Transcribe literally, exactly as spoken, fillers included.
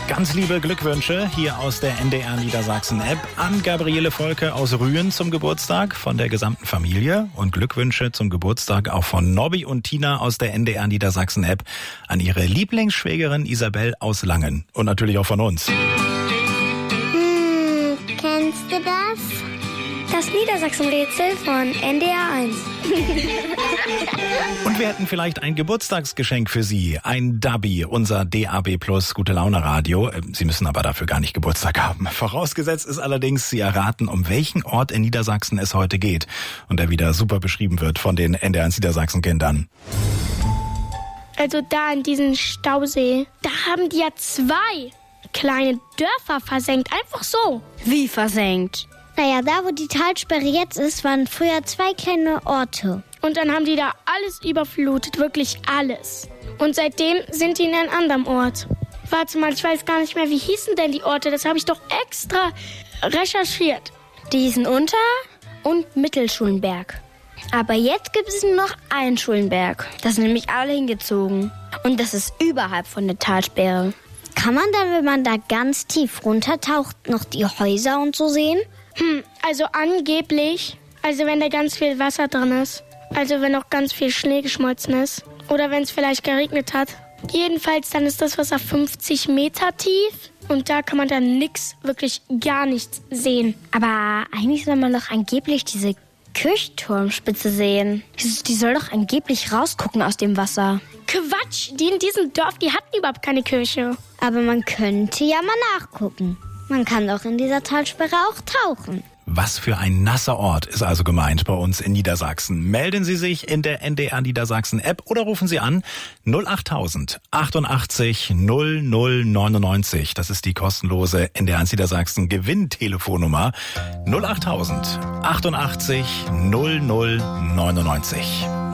Ganz liebe Glückwünsche hier aus der N D R Niedersachsen-App an Gabriele Volke aus Rühen zum Geburtstag von der gesamten Familie und Glückwünsche zum Geburtstag auch von Nobby und Tina aus der N D R Niedersachsen-App an ihre Lieblingsschwägerin Isabel aus Langen und natürlich auch von uns. Hm, kennst du das? Das Niedersachsen-Rätsel von N D R eins. Und wir hätten vielleicht ein Geburtstagsgeschenk für Sie. Ein Dubby, unser D A B Plus Gute-Laune-Radio. Sie müssen aber dafür gar nicht Geburtstag haben. Vorausgesetzt ist allerdings, Sie erraten, um welchen Ort in Niedersachsen es heute geht. Und der wieder super beschrieben wird von den N D R eins Niedersachsen-Kindern. Also da in diesem Stausee, da haben die ja zwei kleine Dörfer versenkt. Einfach so. Wie versenkt? Naja, da wo die Talsperre jetzt ist, waren früher zwei kleine Orte. Und dann haben die da alles überflutet, wirklich alles. Und seitdem sind die in einem anderen Ort. Warte mal, ich weiß gar nicht mehr, wie hießen denn die Orte? Das habe ich doch extra recherchiert. Die hießen Unter- und Mittelschulenberg. Aber jetzt gibt es nur noch einen Schulenberg. Da sind nämlich alle hingezogen. Und das ist überhalb von der Talsperre. Kann man dann, wenn man da ganz tief runtertaucht, noch die Häuser und so sehen? Hm, also angeblich, also wenn da ganz viel Wasser drin ist, also wenn auch ganz viel Schnee geschmolzen ist oder wenn es vielleicht geregnet hat. Jedenfalls dann ist das Wasser fünfzig Meter tief und da kann man dann nix, wirklich gar nichts sehen. Aber eigentlich soll man doch angeblich diese Kirchturmspitze sehen. Die soll doch angeblich rausgucken aus dem Wasser. Quatsch, die in diesem Dorf, die hatten überhaupt keine Kirche. Aber man könnte ja mal nachgucken. Man kann doch in dieser Talsperre auch tauchen. Was für ein nasser Ort ist also gemeint bei uns in Niedersachsen. Melden Sie sich in der N D R Niedersachsen-App oder rufen Sie an null achttausend achtundachtzig null null neunundneunzig. Das ist die kostenlose N D R eins Niedersachsen Gewinntelefonnummer null achttausend achtundachtzig null null neunundneunzig.